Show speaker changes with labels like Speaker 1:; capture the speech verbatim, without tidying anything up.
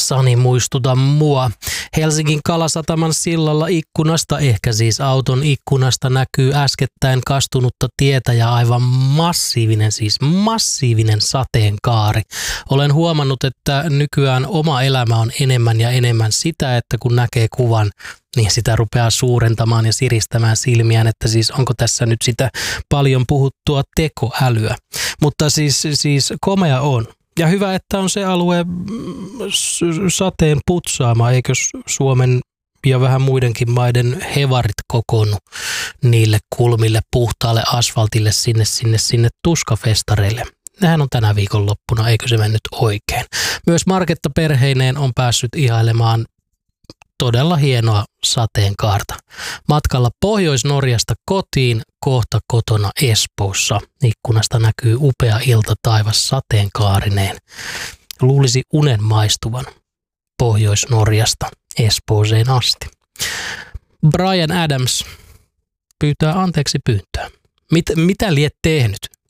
Speaker 1: Sani, muistuta mua. Helsingin Kalasataman sillalla ikkunasta, ehkä siis auton ikkunasta, näkyy äskettäin kastunutta tietä ja aivan massiivinen, siis massiivinen sateenkaari. Olen huomannut, että nykyään oma elämä on enemmän ja enemmän sitä, että kun näkee kuvan, niin sitä rupeaa suurentamaan ja siristämään silmiään, että siis onko tässä nyt sitä paljon puhuttua tekoälyä. Mutta siis, siis komea on. Ja hyvä, että on se alue sateen putsaama, eikö Suomen ja vähän muidenkin maiden hevarit kokoonnu niille kulmille, puhtaalle asfaltille, sinne, sinne, sinne tuskafestareille. Nehän on tänä viikonloppuna, eikö se mennyt oikein. Myös Marketta perheineen on päässyt ihailemaan todella hienoa sateenkaarta. Matkalla Pohjois-Norjasta kotiin, kohta kotona Espoossa. Ikkunasta näkyy upea iltataivas sateenkaarineen. Luulisi unen maistuvan Pohjois-Norjasta Espooseen asti. Bryan Adams pyytää anteeksi pyyntöä. Mit, mitä liet tehnyt?